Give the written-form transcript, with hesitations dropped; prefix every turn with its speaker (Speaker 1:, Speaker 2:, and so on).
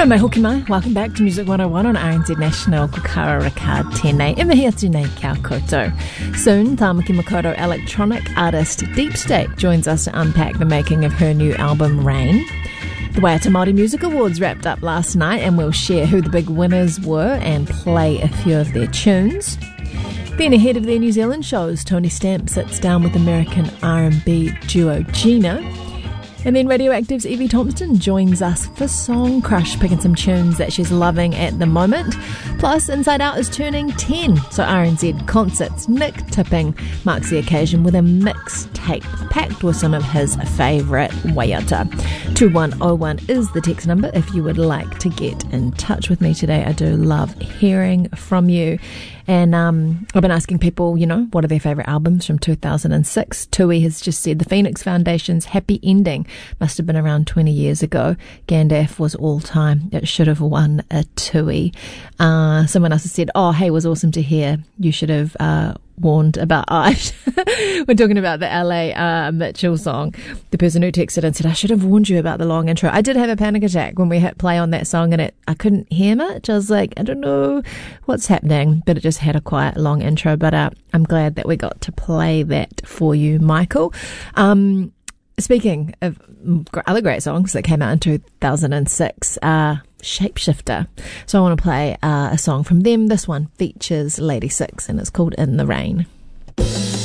Speaker 1: Nō mai hoki mai, welcome back to Music 101 on RNZ National. Ko kara raka tēnei, e mihi atu nei kia koutou. Soon, Tamaki Makaurau electronic artist Deep State joins us to unpack the making of her new album Rain. The Waiata Māori Music Awards wrapped up last night, and we'll share who the big winners were and play a few of their tunes. Then ahead of their New Zealand shows, Tony Stamp sits down with American R&B duo Gina. And then Radioactive's Evie Thompson joins us for Song Crush, picking some tunes that she's loving at the moment. Plus, Inside Out is turning 10, so RNZ Concerts Nick Tipping marks the occasion with a mixtape packed with some of his favourite waiata. 2101 is the text number if you would like to get in touch with me today. I do love hearing from you. And I've been asking people, what are their favourite albums from 2006. Tui has just said the Phoenix Foundation's Happy Ending must have been around 20 years ago. Gandalf was all time. It should have won a Tui. Someone else has said, hey, it was awesome to hear. You should have warned about Ice. We're talking about the LA Mitchell song. The person who texted and said, I should have warned you about the long intro. I did have a panic attack when we hit play on that song, and I couldn't hear much. I was like, I don't know what's happening, but it just had a quite long intro. But I'm glad that we got to play that for you, Michael. Speaking of other great songs that came out in 2006, Shapeshifter. So I want to play a song from them. This one features Lady Six and it's called In the Rain.